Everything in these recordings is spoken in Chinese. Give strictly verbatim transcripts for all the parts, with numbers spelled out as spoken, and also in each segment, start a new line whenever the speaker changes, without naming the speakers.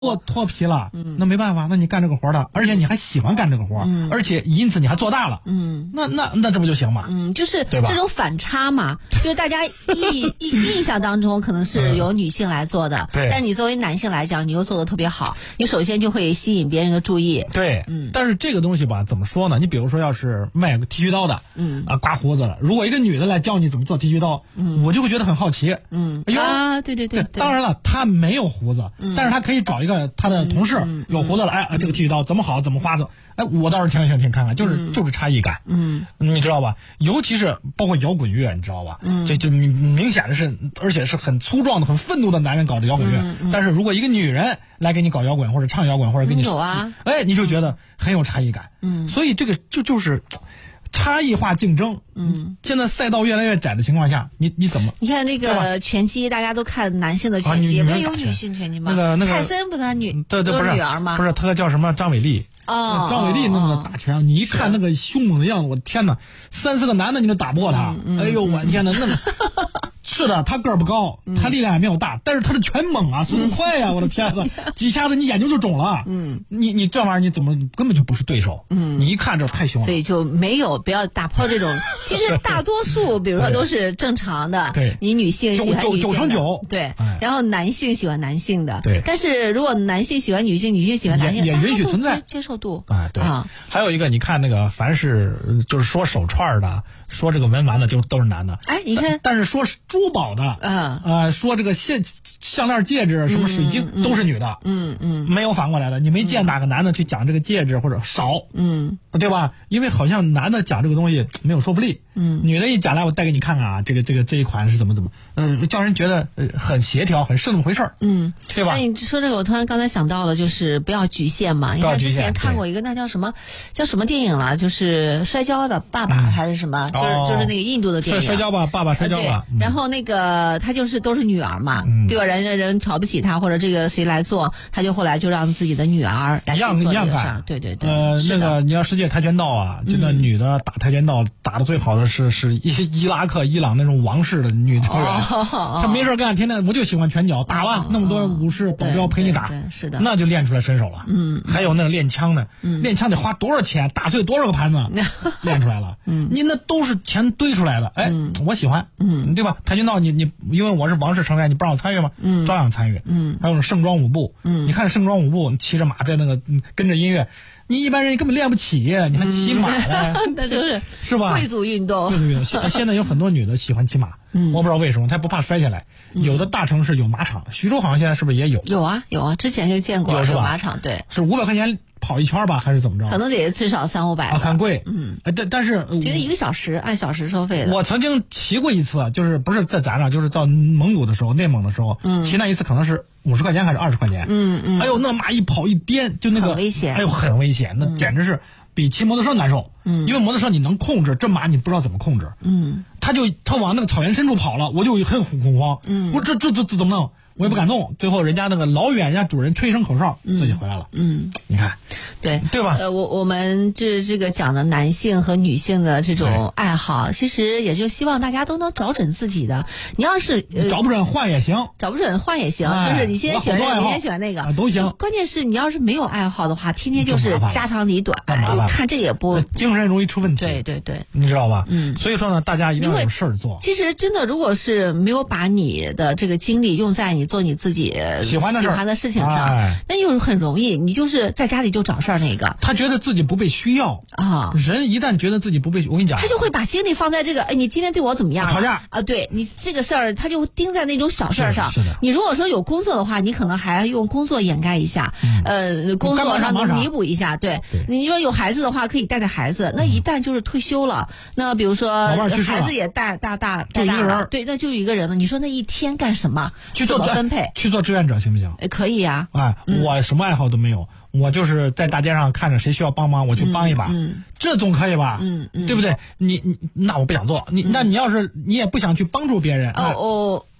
脱脱皮了，嗯，那没办法，那你干这个活的，而且你还喜欢干这个活，嗯，而且因此你还做大了，嗯，那那那这不就行吗？
嗯，就是这种反差嘛，就是大家印印印象当中可能是由女性来做的，
对，
但是你作为男性来讲，你又做的特别好，你首先就会吸引别人的注意，
对，嗯，但是这个东西吧，怎么说呢？你比如说，要是卖个剃须刀的，嗯啊，刮胡子了，如果一个女的来教你怎么做剃须刀，嗯，我就会觉得很好奇，嗯，哎呦
啊，对对对，
当然了，她没有胡子，嗯，但是她可以找一个她的同事有胡子了，哎，这个剃须刀怎么好，怎么花子。哎，我倒是挺想听看看，就是、嗯、就是差异感，嗯，你知道吧？尤其是包括摇滚乐，你知道吧？嗯，这就明显的是，而且是很粗壮的、很愤怒的男人搞的摇滚乐。嗯嗯、但是如果一个女人来给你搞摇滚，或者唱摇滚，或者给你
有啊，
哎，你就觉得很有差异感。嗯，所以这个就就是差异化竞争。嗯，现在赛道越来越窄的情况下，你你怎么？
你看那个拳击，大家都看男性的拳击，没、啊、有女性拳击吗？
那个那个
泰森不他女
对对不是
女儿吗？
不是，他叫什么？张伟丽。哦，张伟丽那么打拳，你一看那个凶猛的样子，我的天哪，三四个男的你都打不过他，嗯嗯、哎呦，我的天哪，那么是的，他个儿不高，他力量也没有大，但是他的拳猛啊，速度快呀、啊，我的天哪，几下子你眼睛就肿了，嗯，你你这玩意儿你怎么根本就不是对手，嗯，你一看这太凶了，
所以就没有不要打破这种，其实大多数比如说都是正常的，
对，
你女性喜欢女性的，
九成九，
对，哎、然后男性喜欢男性的，
对，
但是如果男性喜欢女性，女性喜欢男性，
也允许存在
接受度
啊，对。啊，还有一个，你看那个，凡是就是说手串的，说这个文玩的，就都是男的。
哎，你看，
但, 但是说珠宝的，嗯，呃，说这个项项链、戒指、什么水晶、嗯、都是女的。嗯嗯，没有反过来的，你没见哪个男的去讲这个戒指或者少，嗯，对吧？因为好像男的讲这个东西没有说服力，嗯，女的一讲来，我带给你看看啊，这个这个这一款是怎么怎么，嗯、呃，叫人觉得呃很协调，很是那么回事儿，嗯，对吧？
那你说这个，我突然刚才想到了，就是不要局限嘛。你看之前看过一个，那叫什么？叫什么电影了？就是摔跤的爸爸还是什么？嗯、就是、哦、就是那个印度的电影。
摔跤吧，爸爸摔跤吧。
嗯、然后那个他就是都是女儿嘛，嗯、对吧？人家人瞧不起他，或者这个谁来做，他就后来就让自己的女儿来做这个事儿。对对对。
呃，那个你要世界跆拳道啊，就那女的打跆拳道、嗯、打的最好的是是伊伊拉克、伊朗那种王室的女球员，哦、她没事干，天天我就喜欢拳脚，打了、哦、那么多武士保镖陪你打，
是的，
那就练出来身手了。嗯，还有那个练枪的，嗯、练枪得花多少钱，打碎多少个盘子，练出来了。嗯，你那都是钱堆出来的。哎，嗯、我喜欢，嗯，对吧？跆拳道你你因为我是王室成员，你不让我参与吗？嗯，照样参与。嗯，还有盛装舞步，嗯，你看盛装舞步，骑着马在那个跟着音乐。你一般人根本练不起，你还骑马呢？
那就是
是吧？
贵族运动。
贵族运动。现现在有很多女的喜欢骑马，嗯，我不知道为什么，她不怕摔下来。嗯、有的大城市有马场，徐州好像现在是不是也有？
有啊有啊，之前就见过有马场，对，
是五百块钱跑一圈吧，还是怎么着？
可能得至少三五百。
啊，很贵。嗯，但但是
觉得一个小时按小时收费的。
我曾经骑过一次，就是不是在咱这，就是到蒙古的时候，内蒙的时候，嗯，骑那一次可能是五十块钱还是二十块钱？嗯嗯。哎呦，那马一跑一颠，就那个
很危险。
哎呦，很危险，那简直是比骑摩托车难受。嗯，因为摩托车你能控制，这马你不知道怎么控制。嗯，他就他往那个草原深处跑了，我就很恐慌。嗯，我这这这这怎么弄？我也不敢动，最后人家那个老远，人家主人吹一声口哨，嗯、自己回来了。嗯，你看，
对
对吧？
呃，我我们这这个讲的男性和女性的这种爱好，其实也就希望大家都能找准自己的。你要是、呃、
找不准换也行，
找不准换也行，哎、就是你今天喜欢这个，明天喜欢那个、
啊、都行。
关键是你要是没有爱好的话，天天就是家长里短，哎，看这也不
精神容易出问题。
对对对，
你知道吧？嗯，所以说呢，大家一定要有事儿做。
其实真的，如果是没有把你的这个精力用在你做你自己
喜欢的
喜欢的事情上，哎、那又很容易，你就是在家里就找事儿那个。
他觉得自己不被需要啊，人一旦觉得自己不被，我跟你讲，
他就会把精力放在这个，哎，你今天对我怎么样？
吵架
啊，对你这个事儿，他就盯在那种小事儿上。
是的。
你如果说有工作的话，你可能还用工作掩盖一下，嗯、呃，工作上能弥补一下。对，
对
你说有孩子的话，可以带带孩子。那一旦就是退休了，那比如说孩子也大大大大大了，对，那就一个人了。你说那一天干什么？
去做
怎么分配？
去做志愿者行不行？
可以呀、
啊。哎，嗯、我什么爱好都没有，我就是在大街上看着谁需要帮忙，我去帮一把，嗯嗯、这总可以吧？嗯嗯，对不对？你你那我不想做，你、嗯、那你要是你也不想去帮助别人，
哦哦。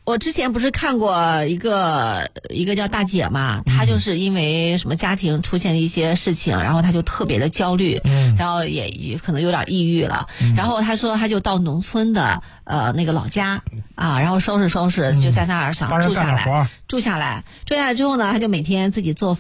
我之前不是看过一个一个叫大姐嘛，她就是因为什么家庭出现一些事情，然后她就特别的焦虑，
嗯，
然后也也可能有点抑郁了，嗯，然后她说她就到农村的呃那个老家啊，然后收拾收拾就在那儿想住下来，
嗯，
住下来，住下来之后呢，她就每天自己做